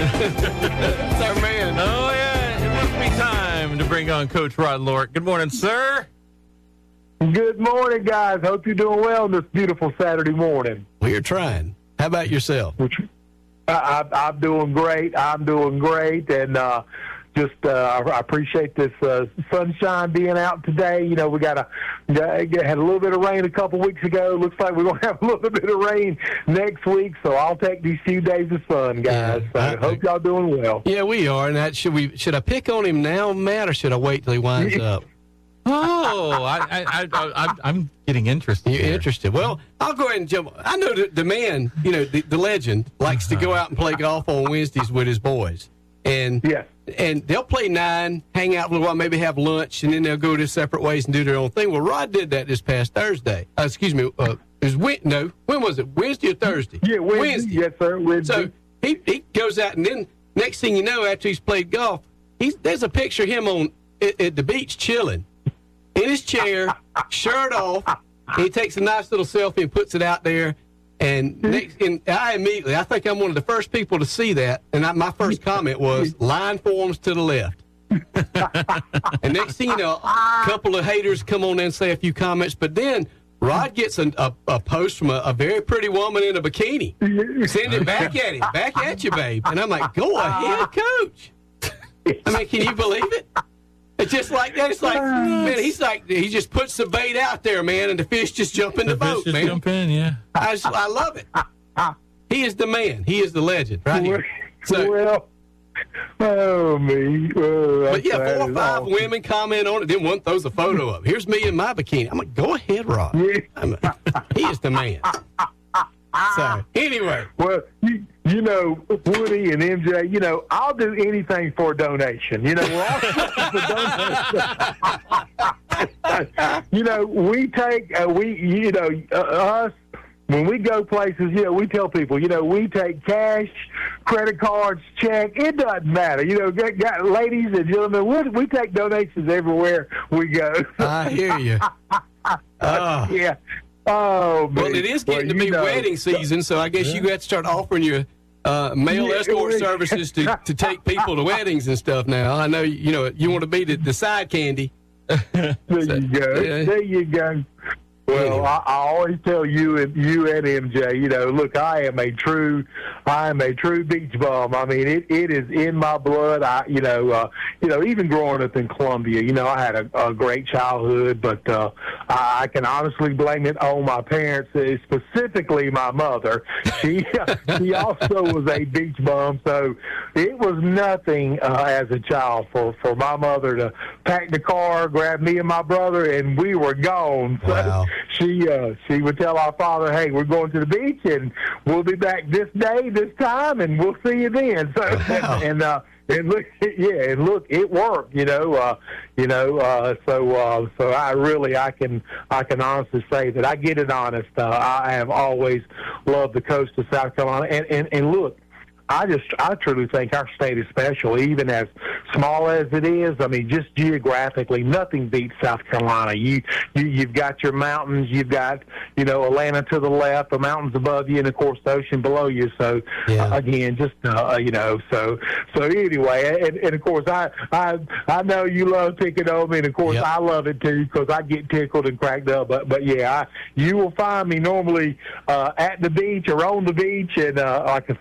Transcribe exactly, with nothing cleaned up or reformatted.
That's our man. Oh, yeah. It must be time to bring on Coach Rod Lork. Good morning, sir. Good morning, guys. Hope you're doing well this beautiful Saturday morning. We are trying. How about yourself? I, I, I'm doing great. I'm doing great. And uh, just uh, I appreciate this uh, sunshine being out today. You know, we got a had a little bit of rain a couple weeks ago. Looks like we're going to have a little bit of rain next week. So I'll take these few days of sun, guys. Yeah, so I I hope y'all doing well. Yeah, we are. And that, should we? Should I pick on him now, Matt, or should I wait till he winds up? Oh, I, I, I, I, I'm getting interested. You're here. interested. Well, I'll go ahead and jump. I know the, the man, you know, the, the legend, likes to go out and play golf on Wednesdays with his boys. And Yes. and they'll play nine, hang out for a while, maybe have lunch, and then they'll go their separate ways and do their own thing. Well, Rod did that this past Thursday. Uh, excuse me. Uh, it was Wed- no, when was it? Wednesday or Thursday? Yeah, Wednesday. Yes, sir. Wednesday. So he, he goes out, and then next thing you know, after he's played golf, he's, there's a picture of him on at, at the beach chilling in his chair, shirt off. And he takes a nice little selfie and puts it out there. And next, and I immediately, I think I'm one of the first people to see that. And I, my first comment was, line forms to the left. And next thing you know, a couple of haters come on in and say a few comments. But then Rod gets a, a, a post from a, a very pretty woman in a bikini. Send it back at him. Back at you, babe. And I'm like, go ahead, coach. I mean, can you believe it? It's just like that. It's like, man, he's like, he just puts the bait out there, man, and the fish just jump in the, The boat, fish just man. jump in, yeah. I, just, I love it. He is the man. He is the legend, right here. So, well, oh, me. Oh, but yeah, that four or is five awesome. women comment on it. Then one throws a photo up. Here's me in my bikini. I'm like, go ahead, Rob. Yeah. I'm a, he is the man. So, anyway. Well, you, you know, Woody and M J, you know, I'll do anything for a donation. You know, we're all for donation. You know, we take, uh, we, you know, uh, us, when we go places, you know, we tell people, you know, we take cash, credit cards, check. It doesn't matter. You know, got, got ladies and gentlemen, we, we take donations everywhere we go. I hear you. Oh. Yeah. Oh, man. Well, it is getting Well, to be you know, wedding season, so I guess you got to start offering your uh, male Yeah, escort we- services to, to take people to weddings and stuff now. I know, you know, you want to be the, the side candy. There So, you go. yeah. There you go. Well, Anyway. I, I always tell you and you and M J, you know, look, I am a true, I am a true beach bum. I mean, it, it is in my blood. I, you know, uh, you know, even growing up in Columbia, you know, I had a, a great childhood, but uh, I, I can honestly blame it on my parents, uh, specifically my mother. She, she also was a beach bum, so it was nothing uh, as a child for for my mother to pack the car, grab me and my brother, and we were gone. So, Wow. She uh, she would tell our father, "Hey, we're going to the beach, and we'll be back this day, this time, and we'll see you then." So, Wow. and uh, and look, yeah, and look, it worked. You know, uh, you know. Uh, so, uh, so I really, I can, I can honestly say that I get it honest. Uh, I have always loved the coast of South Carolina, and and, and look. I just, I truly think our state is special, even as small as it is. I mean, just geographically, nothing beats South Carolina. You, you, you've got your mountains, you've got, you know, Atlanta to the left, the mountains above you, and of course the ocean below you. So, Yeah. uh, again, just, uh, you know, so, so anyway, and, and of course, I, I, I know you love picking on me, and of course, Yep. I love it too because I get tickled and cracked up. But, but yeah, I, you will find me normally uh, at the beach or on the beach, and uh, like I